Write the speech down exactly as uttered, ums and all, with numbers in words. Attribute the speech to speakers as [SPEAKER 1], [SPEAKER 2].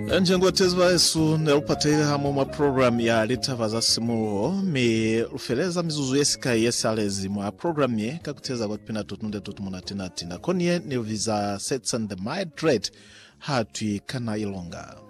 [SPEAKER 1] Njengo tezwa esu nelupate hamo mwa program ya litava za simuo mi ufeleza mizuzu yesika yesalezi mwa program ye kakuteza kwa kipina tutunde tutumuna tina tina konye ni viza sets and the mind rate hatui kana ilonga.